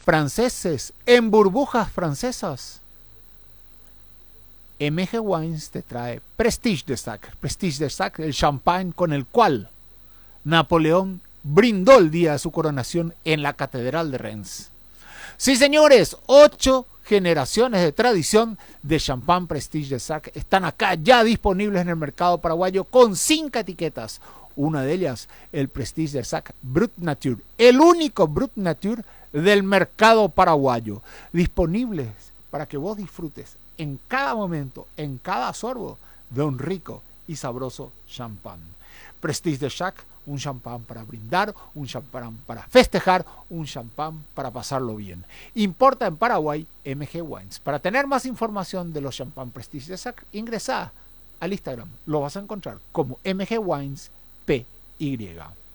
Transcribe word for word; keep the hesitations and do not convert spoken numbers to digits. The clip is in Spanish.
franceses en burbujas francesas. M G Wines te trae Prestige de Sacre. Prestige de Sacre, el champán con el cual Napoleón brindó el día de su coronación en la Catedral de Reims. Sí, señores, ocho generaciones de tradición de champán Prestige de Sacre están acá ya disponibles en el mercado paraguayo con cinco etiquetas. Una de ellas, el Prestige de Sacre Brut Nature, el único Brut Nature del mercado paraguayo, disponibles para que vos disfrutes en cada momento, en cada sorbo, de un rico y sabroso champán. Prestige de Sacre, un champán para brindar, un champán para festejar, un champán para pasarlo bien. Importa en Paraguay M G Wines. Para tener más información de los champán Prestige de Sacre, ingresa al Instagram. Lo vas a encontrar como M G Wines P Y.